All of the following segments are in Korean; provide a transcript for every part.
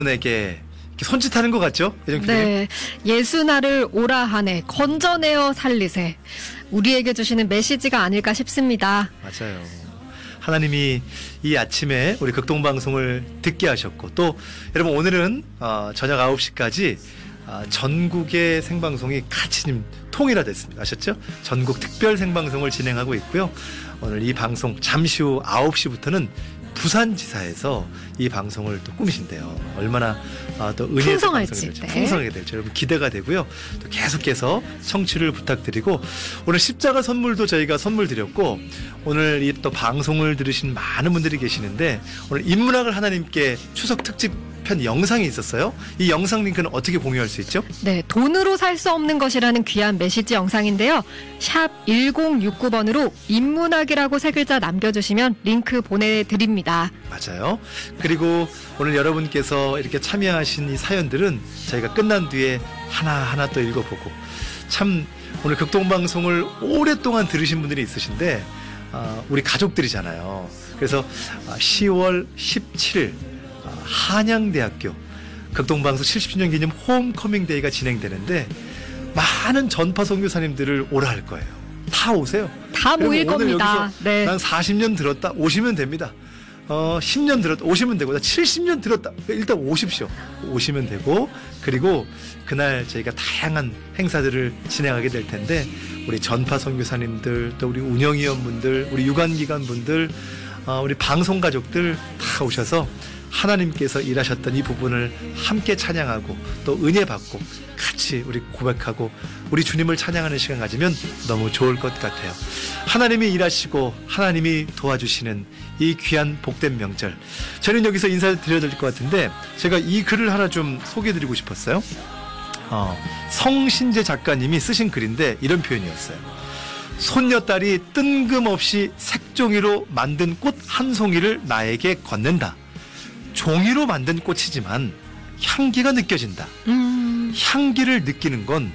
에게 손짓하는 것 같죠? 네, 예수나를 오라 하네 건져내어 살리세. 우리에게 주시는 메시지가 아닐까 싶습니다. 맞아요. 하나님이 이 아침에 우리 극동방송을 듣게 하셨고, 또 여러분 오늘은 저녁 9시까지 전국의 생방송이 같이 통일화됐습니다. 아셨죠? 전국 특별 생방송을 진행하고 있고요. 오늘 이 방송 잠시 후 9시부터는 부산지사에서 이 방송을 또 꾸미신대요. 얼마나 또 은혜의 방송이 풍성하게 될지 여러분 기대가 되고요. 또 계속해서 청취를 부탁드리고, 오늘 십자가 선물도 저희가 선물 드렸고, 오늘 이 또 방송을 들으신 많은 분들이 계시는데, 오늘 인문학을 하나님께 추석 특집 편 영상이 있었어요. 이 영상 링크는 어떻게 공유할 수 있죠? 네, 돈으로 살 수 없는 것이라는 귀한 메시지 영상인데요. 샵 1069번으로 인문학이라고 세 글자 남겨주시면 링크 보내드립니다. 맞아요. 그리고 오늘 여러분께서 이렇게 참여하신 이 사연들은 저희가 끝난 뒤에 하나하나 또 읽어보고, 참 오늘 극동방송을 오랫동안 들으신 분들이 있으신데 우리 가족들이잖아요. 그래서 10월 17일 한양대학교 극동방송 70주년 기념 홈커밍 데이가 진행되는데, 많은 전파 선교사님들을 오라 할 거예요. 다 오세요. 다 모일 겁니다. 네. 난 40년 들었다 오시면 됩니다. 10년 들었다 오시면 되고, 나 70년 들었다 일단 오십시오. 오시면 되고, 그리고 그날 저희가 다양한 행사들을 진행하게 될 텐데, 우리 전파 선교사님들, 또 우리 운영위원분들, 우리 유관기관분들, 우리 방송 가족들 다 오셔서 하나님께서 일하셨던 이 부분을 함께 찬양하고 또 은혜 받고 같이 우리 고백하고 우리 주님을 찬양하는 시간 가지면 너무 좋을 것 같아요. 하나님이 일하시고 하나님이 도와주시는 이 귀한 복된 명절, 저는 여기서 인사드려야 될 것 같은데, 제가 이 글을 하나 좀 소개해드리고 싶었어요. 성신재 작가님이 쓰신 글인데 이런 표현이었어요. 손녀딸이 뜬금없이 색종이로 만든 꽃 한 송이를 나에게 건넨다. 종이로 만든 꽃이지만 향기가 느껴진다. 향기를 느끼는 건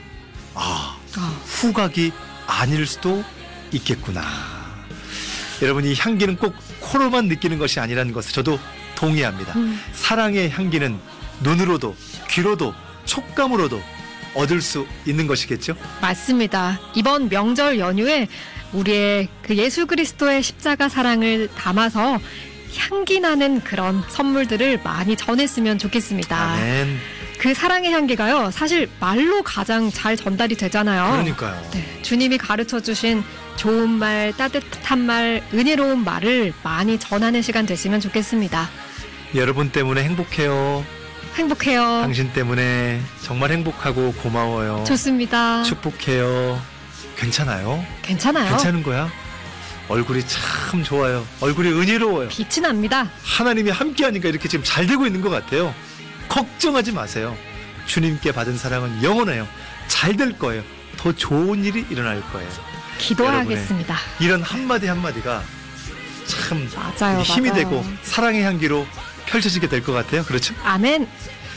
후각이 아닐 수도 있겠구나. 여러분, 이 향기는 꼭 코로만 느끼는 것이 아니라는 것을 저도 동의합니다. 사랑의 향기는 눈으로도 귀로도 촉감으로도 얻을 수 있는 것이겠죠? 맞습니다. 이번 명절 연휴에 우리의 그 예수 그리스도의 십자가 사랑을 담아서 향기 나는 그런 선물들을 많이 전했으면 좋겠습니다. 아멘. 그 사랑의 향기가요, 사실 말로 가장 잘 전달이 되잖아요. 그러니까요. 네, 주님이 가르쳐 주신 좋은 말, 따뜻한 말, 은혜로운 말을 많이 전하는 시간 됐으면 좋겠습니다. 여러분 때문에 행복해요. 행복해요. 당신 때문에 정말 행복하고 고마워요. 좋습니다. 축복해요. 괜찮아요? 괜찮아요. 괜찮은 거야? 얼굴이 참 좋아요. 얼굴이 은혜로워요. 빛이 납니다. 하나님이 함께하니까 이렇게 지금 잘 되고 있는 것 같아요. 걱정하지 마세요. 주님께 받은 사랑은 영원해요. 잘 될 거예요. 더 좋은 일이 일어날 거예요. 기도하겠습니다. 이런 한마디 한마디가 참 맞아요, 힘이 맞아요. 되고 사랑의 향기로 펼쳐지게 될 것 같아요. 그렇죠? 아멘.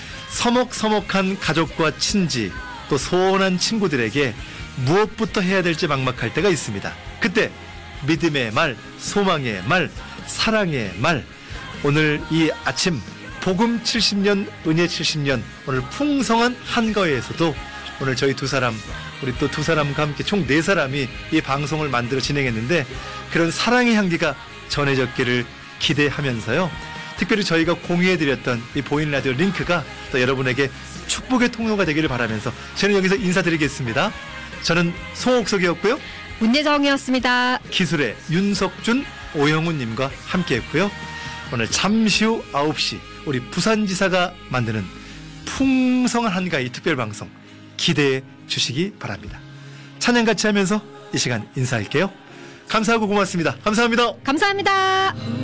서먹서먹한 가족과 친지, 또 소원한 친구들에게 무엇부터 해야 될지 막막할 때가 있습니다. 그때 믿음의 말, 소망의 말, 사랑의 말, 오늘 이 아침 복음 70년, 은혜 70년, 오늘 풍성한 한가위에서도 오늘 저희 두 사람, 우리 또 두 사람과 함께 총 4사람이 이 방송을 만들어 진행했는데, 그런 사랑의 향기가 전해졌기를 기대하면서요, 특별히 저희가 공유해드렸던 이 보이는 라디오 링크가 또 여러분에게 축복의 통로가 되기를 바라면서 저는 여기서 인사드리겠습니다. 저는 송옥석이었고요. 문예정이었습니다. 기술의 윤석준, 오영훈님과 함께했고요. 오늘 잠시 후 9시 우리 부산지사가 만드는 풍성한 한가위 특별방송 기대해 주시기 바랍니다. 찬양 같이 하면서 이 시간 인사할게요. 감사하고 고맙습니다. 감사합니다. 감사합니다.